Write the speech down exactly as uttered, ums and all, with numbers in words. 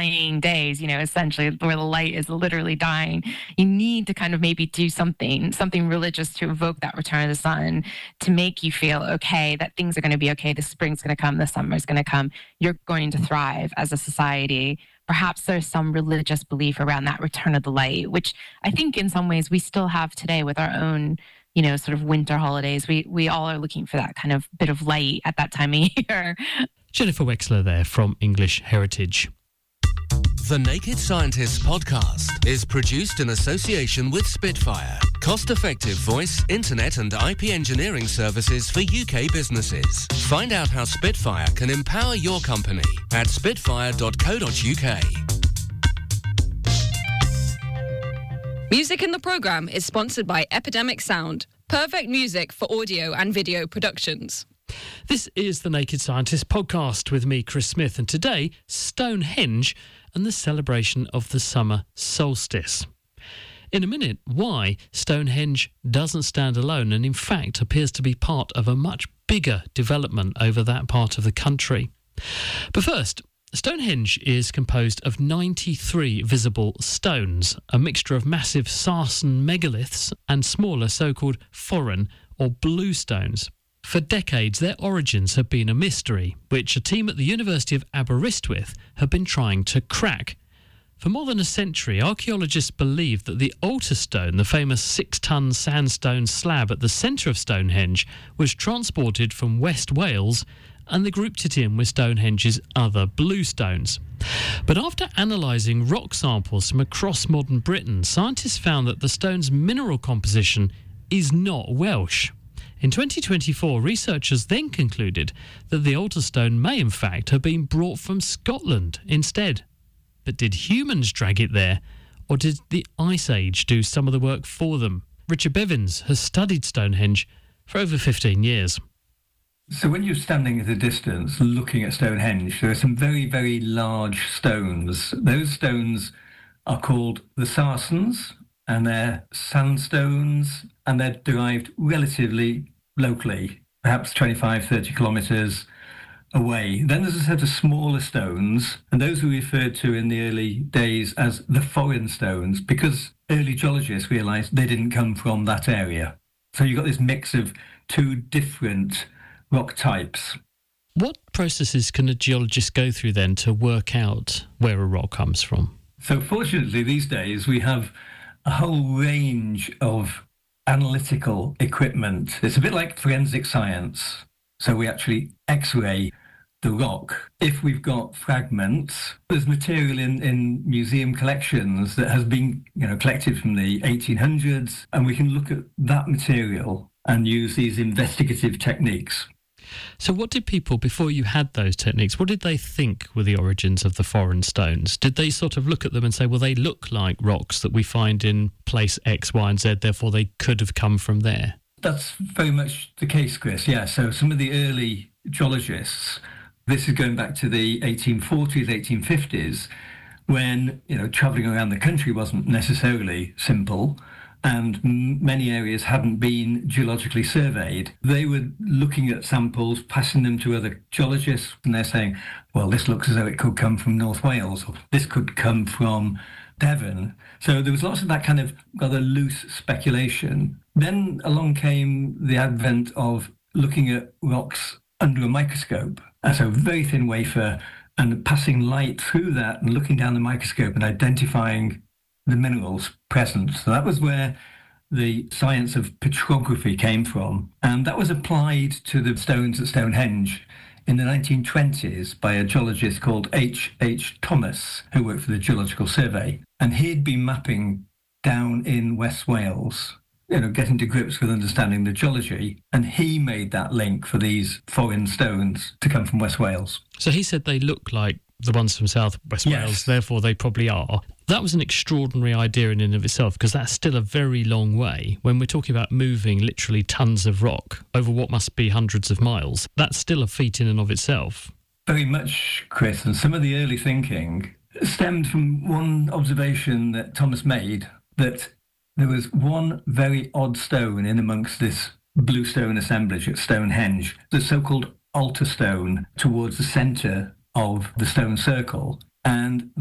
dying days, you know, essentially where the light is literally dying, you need to kind of maybe do something, something religious to evoke that return of the sun, to make you feel okay, that things are going to be okay. The spring's going to come, the summer's going to come. You're going to thrive as a society. Perhaps there's some religious belief around that return of the light, which I think in some ways we still have today with our own, you know, sort of winter holidays. We we all are looking for that kind of bit of light at that time of year. Jennifer Wexler there from English Heritage. The Naked Scientists podcast is produced in association with Spitfire, cost-effective voice, internet and I P engineering services for U K businesses. Find out how Spitfire can empower your company at spitfire dot co dot uk. Music in the programme is sponsored by Epidemic Sound, perfect music for audio and video productions. This is the Naked Scientist podcast with me, Chris Smith, and today, Stonehenge and the celebration of the summer solstice. In a minute, why Stonehenge doesn't stand alone and in fact appears to be part of a much bigger development over that part of the country. But first, Stonehenge is composed of ninety-three visible stones, a mixture of massive Sarsen megaliths and smaller so-called foreign or blue stones. For decades, their origins have been a mystery, which a team at the University of Aberystwyth have been trying to crack. For more than a century, archaeologists believe that the altar stone, the famous six-ton sandstone slab at the centre of Stonehenge, was transported from West Wales, and they grouped it in with Stonehenge's other blue stones. But after analysing rock samples from across modern Britain, scientists found that the stone's mineral composition is not Welsh. In twenty twenty-four, researchers then concluded that the altar stone may in fact have been brought from Scotland instead. But did humans drag it there, or did the Ice Age do some of the work for them? Richard Bevins has studied Stonehenge for over fifteen years. So when you're standing at a distance looking at Stonehenge, there are some very, very large stones. Those stones are called the Sarsens, and they're sandstones, and they're derived relatively locally, perhaps twenty-five, thirty kilometres away. Then there's a set of smaller stones, and those were referred to in the early days as the foreign stones, because early geologists realised they didn't come from that area. So you've got this mix of two different rock types. What processes can a geologist go through then to work out where a rock comes from? So fortunately these days we have a whole range of analytical equipment. It's a bit like forensic science. So we actually X-ray the rock. If we've got fragments, there's material in, in museum collections that has been, you know, collected from the eighteen hundreds, and we can look at that material and use these investigative techniques. So what did people, before you had those techniques, what did they think were the origins of the foreign stones? Did they sort of look at them and say, well, they look like rocks that we find in place X, Y and Z, therefore they could have come from there? That's very much the case, Chris, yeah. So some of the early geologists, this is going back to the eighteen forties, eighteen fifties, when, you know, travelling around the country wasn't necessarily simple, and many areas hadn't been geologically surveyed. They were looking at samples, passing them to other geologists, and they're saying, well, this looks as though it could come from North Wales, or this could come from Devon. So there was lots of that kind of rather loose speculation. Then along came the advent of looking at rocks under a microscope, and so very thin wafer, and passing light through that and looking down the microscope and identifying the minerals present. So that was where the science of petrography came from. And that was applied to the stones at Stonehenge in the nineteen twenties by a geologist called H H Thomas, who worked for the Geological Survey. And he'd been mapping down in West Wales, you know, getting to grips with understanding the geology. And he made that link for these foreign stones to come from West Wales. So he said they look like the ones from South West Yes. Wales, therefore they probably are. That was an extraordinary idea in and of itself, because that's still a very long way. When we're talking about moving literally tons of rock over what must be hundreds of miles, that's still a feat in and of itself. Very much, Chris, and some of the early thinking stemmed from one observation that Thomas made, that there was one very odd stone in amongst this blue stone assemblage at Stonehenge, the so-called altar stone towards the centre of the stone circle. And